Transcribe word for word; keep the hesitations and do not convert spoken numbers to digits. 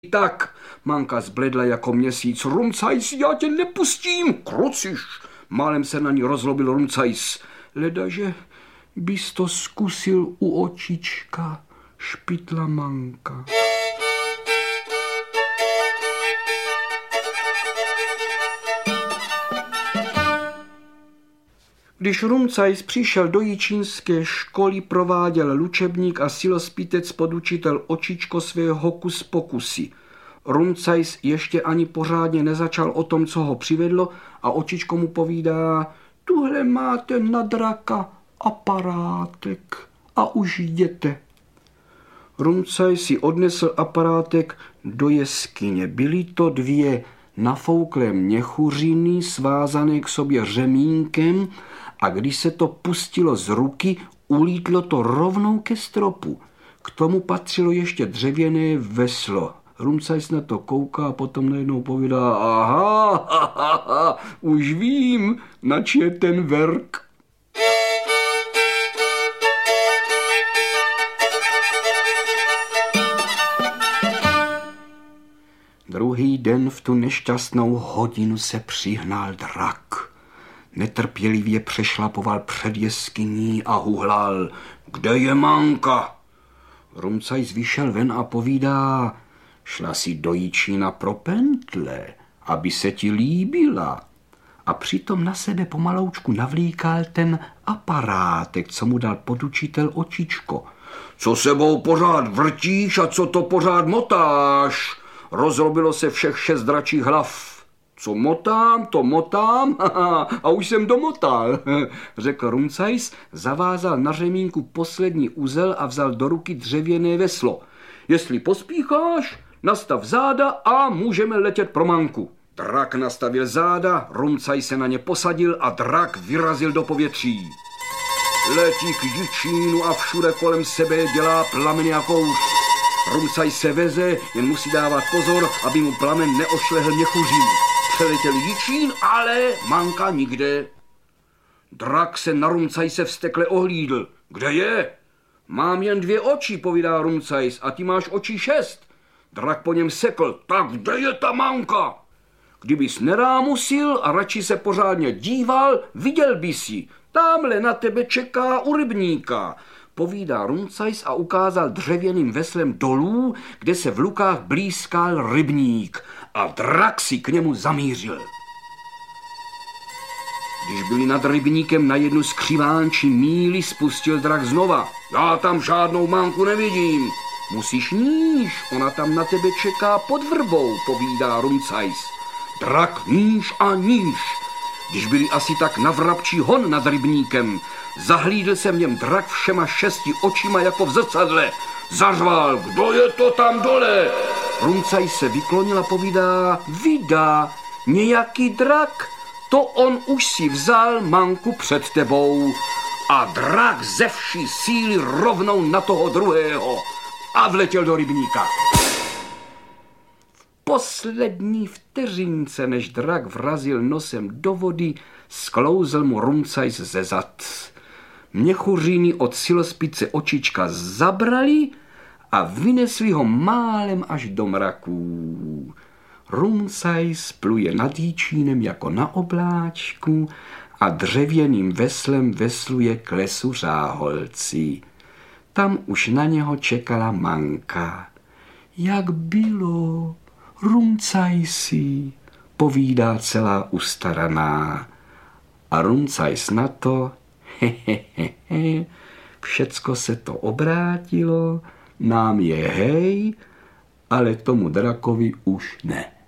Tak, Manka zbledla jako měsíc. Rumcajs, já tě nepustím, kruciš. Málem se na ní rozlobil Rumcajs. Ledaže bys to zkusil u očička, špitla Manka. Když Rumcajs přišel do jičínské školy, prováděl lučebník a silospítec podučitel Očičko svého hokus pokusy. Rumcajs ještě ani pořádně nezačal o tom, co ho přivedlo, a Očičko mu povídá: tuhle máte na draka aparátek a už jděte. Rumcajs si odnesl aparátek do jeskyně. Byly to dvě nafouklé měchuřiny svázané k sobě řemínkem, a když se to pustilo z ruky, ulítlo to rovnou ke stropu. K tomu patřilo ještě dřevěné veslo. Rumcajs na to kouká a potom najednou povídá: aha, ha, ha, ha, už vím, nač je ten verk. Druhý den v tu nešťastnou hodinu se přihnal drak. Netrpělivě přešlapoval před jeskyní a huhlal: kde je Manka? Rumcajs vyšel ven a povídá: šla si do Jičína pro pentle, aby se ti líbila. A přitom na sebe pomaloučku navlíkal ten aparátek, co mu dal podučitel Očičko. Co sebou pořád vrtíš a co to pořád motáš? Rozrobilo se všech šest dračích hlav. Co motám, to motám, a už jsem domotal, řekl Rumcajs, zavázal na řemínku poslední uzel a vzal do ruky dřevěné veslo. Jestli pospícháš, nastav záda a můžeme letět pro Manku. Drak nastavil záda, Rumcajs se na ně posadil a drak vyrazil do povětří. Letí k Jičínu a všude kolem sebe dělá plameny a kouř. Rumcajs se veze, jen musí dávat pozor, aby mu plamen neošlehl měchuří. Přeletěl Jičín, ale Manka nikde. Drak se na Rumcajse vztekle ohlídl. Kde je? Mám jen dvě oči, povídá Rumcajs, a ty máš oči šest. Drak po něm sekl. Tak kde je ta Manka? Kdybys nerámusil a radši se pořádně díval, viděl bys ji. Támhle na tebe čeká u rybníka, povídá Rumcajs a ukázal dřevěným veslem dolů, kde se v lukách blízkal rybník, a drak si k němu zamířil. Když byli nad rybníkem na jednu skřivánčí míli, spustil drak znova. Já tam žádnou Manku nevidím. Musíš níž, ona tam na tebe čeká pod vrbou, povídá Rumcajs. Drak níž a níž. Když byli asi tak na vrabčí hon nad rybníkem, zahlídl se v něm drak všema šesti očima jako v zrcadle. Zařval: kdo je to tam dole? Rumcajs se vyklonil a povídá: vida, nějaký drak, to on už si vzal Manku před tebou. A drak ze vší síly rovnou na toho druhého a vletěl do rybníka. Poslední vteřince, než drak vrazil nosem do vody, sklouzl mu Rumcajs ze zad. Měchuříny od silospice Očička zabrali a vynesli ho málem až do mraků. Rumcajs pluje nad Jičínem jako na obláčku a dřevěným veslem vesluje k lesu Řáholci. Tam už na něho čekala Manka. Jak bylo, Rumcajsi, povídá celá ustaraná. A Rumcajs na to: hehehe, všecko se to obrátilo, nám je hej, ale tomu drakovi už ne.